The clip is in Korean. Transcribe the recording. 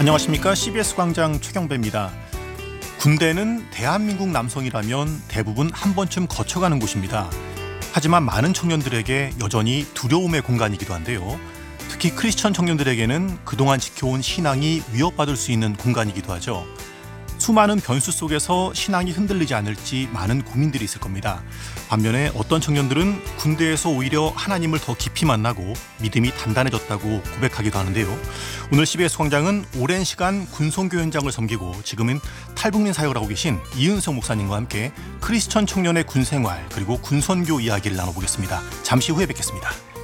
안녕하십니까. CBS 광장 최경배입니다. 군대는 대한민국 남성이라면 대부분 한 번쯤 거쳐가는 곳입니다. 하지만 많은 청년들에게 여전히 두려움의 공간이기도 한데요. 특히 크리스천 청년들에게는 그동안 지켜온 신앙이 위협받을 수 있는 공간이기도 하죠. 수많은 변수 속에서 신앙이 흔들리지 않을지 많은 고민들이 있을 겁니다. 반면에 어떤 청년들은 군대에서 오히려 하나님을 더 깊이 만나고 믿음이 단단해졌다고 고백하기도 하는데요. 오늘 CBS 광장은 오랜 시간 군선교 현장을 섬기고 지금은 탈북민 사역을 하고 계신 이은석 목사님과 함께 크리스천 청년의 군생활 그리고 군선교 이야기를 나눠보겠습니다. 잠시 후에 뵙겠습니다.